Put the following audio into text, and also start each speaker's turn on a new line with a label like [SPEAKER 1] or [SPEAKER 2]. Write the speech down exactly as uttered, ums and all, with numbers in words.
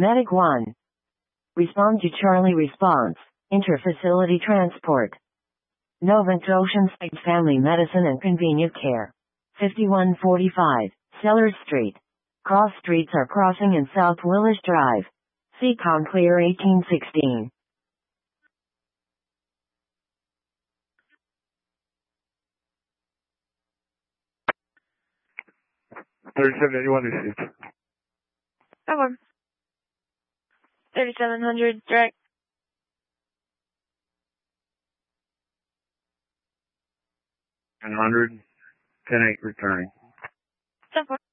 [SPEAKER 1] Medic one. Respond to Charlie response. Interfacility transport. Novant Oceanside Family Medicine and Convenient Care. fifty-one forty-five, Sellers Street. Cross streets are crossing in South Willis Drive. Seacon Clear eighteen sixteen.
[SPEAKER 2] thirty-seven eighty-one received.
[SPEAKER 3] Okay. thirty-seven hundred direct.
[SPEAKER 2] one hundred, ten eight returning.
[SPEAKER 3] ten four.